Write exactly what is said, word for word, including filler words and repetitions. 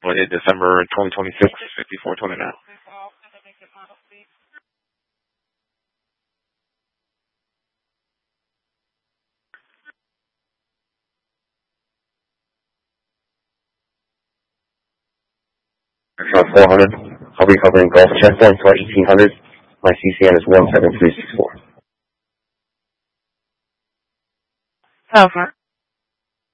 What is December twenty twenty-six, fifty-four twenty-nine. Aircraft four hundred. I'll be covering Gulf checkpoint to eighteen hundred. My C C N is one seven three six four. Over.